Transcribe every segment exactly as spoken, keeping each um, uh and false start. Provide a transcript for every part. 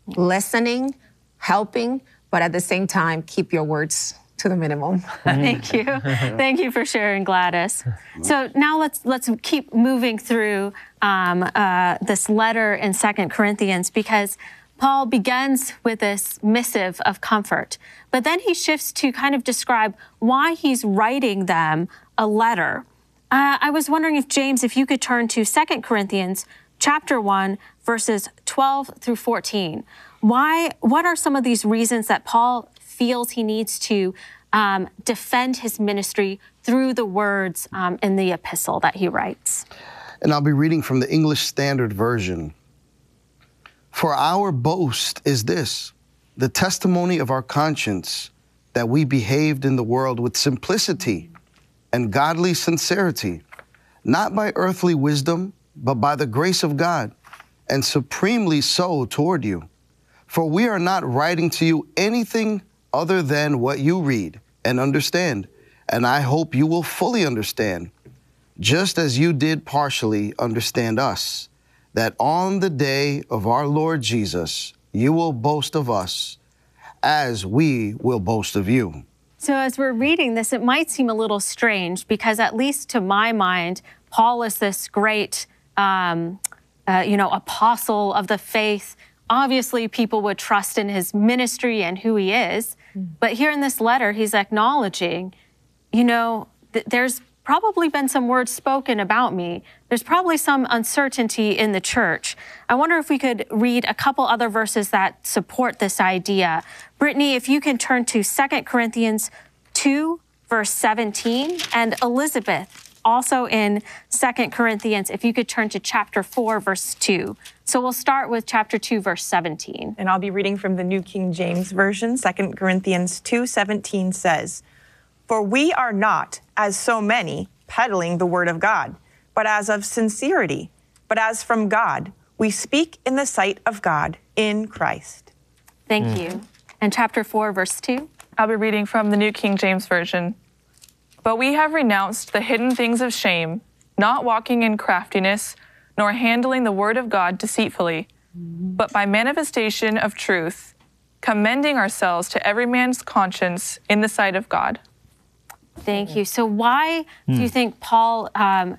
listening, helping, but at the same time, keep your words to the minimum. Thank you. Thank you for sharing, Gladys. So now let's let's keep moving through um, uh, this letter in Second Corinthians, because Paul begins with this missive of comfort, but then he shifts to kind of describe why he's writing them a letter. Uh, I was wondering if, James, if you could turn to Second Corinthians chapter one, verses twelve through fourteen. Why, what are some of these reasons that Paul feels he needs to um, defend his ministry through the words um, in the epistle that he writes? And I'll be reading from the English Standard Version. For our boast is this, the testimony of our conscience, that we behaved in the world with simplicity and godly sincerity, not by earthly wisdom, but by the grace of God, and supremely so toward you. For we are not writing to you anything other than what you read and understand, and I hope you will fully understand, just as you did partially understand us, that on the day of our Lord Jesus, you will boast of us as we will boast of you. So as we're reading this, it might seem a little strange because, at least to my mind, Paul is this great, um, uh, you know, apostle of the faith. Obviously, people would trust in his ministry and who he is. But here in this letter, he's acknowledging, you know, th- there's probably been some words spoken about me. There's probably some uncertainty in the church. I wonder if we could read a couple other verses that support this idea. Brittany, if you can turn to Second Corinthians two, verse seventeen, and Elizabeth, also in Second Corinthians, if you could turn to chapter four, verse two. So we'll start with chapter two, verse seventeen. And I'll be reading from the New King James Version. Second Corinthians two seventeen says, For we are not, as so many, peddling the word of God, but as of sincerity, but as from God, we speak in the sight of God in Christ. Thank mm. you. And chapter four, verse two. I'll be reading from the New King James Version. But we have renounced the hidden things of shame, not walking in craftiness, nor handling the word of God deceitfully, but by manifestation of truth, commending ourselves to every man's conscience in the sight of God. Thank you. So why mm. do you think Paul um,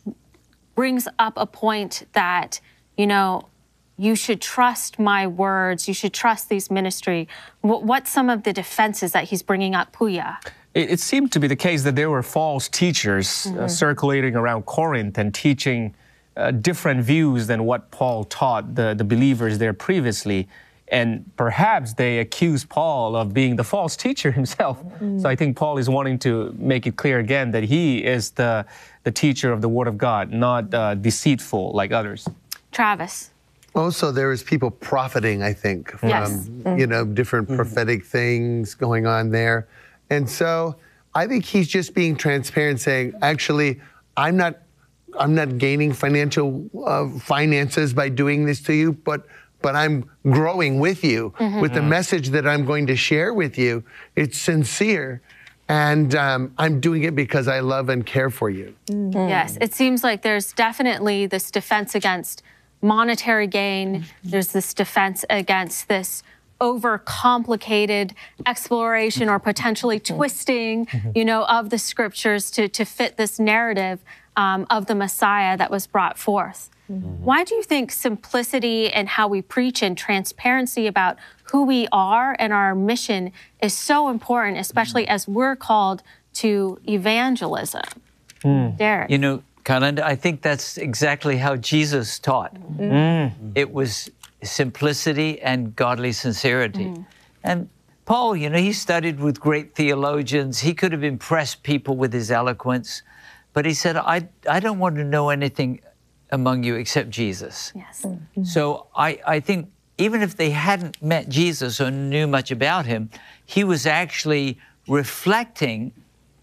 brings up a point that, you know, you should trust my words, you should trust these ministry? What, what's some of the defenses that he's bringing up, Puya? It, it seemed to be the case that there were false teachers mm-hmm. uh, circulating around Corinth and teaching uh, different views than what Paul taught the, the believers there previously. And perhaps they accused Paul of being the false teacher himself. Mm-hmm. So I think Paul is wanting to make it clear again that he is the, the teacher of the Word of God, not uh, deceitful like others. Travis. Also, there is people profiting, I think, from, yes. mm-hmm. you know, different mm-hmm. prophetic things going on there. And so I think he's just being transparent, saying, actually, I'm not, I'm not gaining financial uh, finances by doing this to you, but but I'm growing with you mm-hmm. with the message that I'm going to share with you. It's sincere, and um, I'm doing it because I love and care for you. Mm-hmm. Yes, it seems like there's definitely this defense against monetary gain. Mm-hmm. There's this defense against this overcomplicated exploration or potentially twisting, mm-hmm. you know, of the scriptures to, to fit this narrative um, of the Messiah that was brought forth. Mm-hmm. Why do you think simplicity and how we preach and transparency about who we are and our mission is so important, especially as we're called to evangelism? Mm. Derek. You know, Kalenda, I think that's exactly how Jesus taught. Mm. It was simplicity and godly sincerity. Mm. And Paul, you know, he studied with great theologians. He could have impressed people with his eloquence, but he said, I, I don't want to know anything among you except Jesus. Yes. Mm-hmm. So I, I think even if they hadn't met Jesus or knew much about him, he was actually reflecting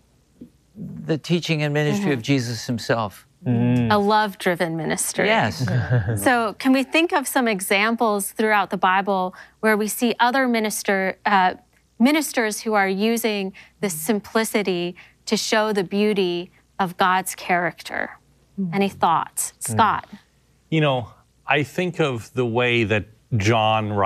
the teaching and ministry mm-hmm. of Jesus himself. Mm. A love-driven ministry. Yes. So can we think of some examples throughout the Bible where we see other minister uh, ministers who are using this simplicity to show the beauty of God's character? Any thoughts? Scott? You know, I think of the way that John writes.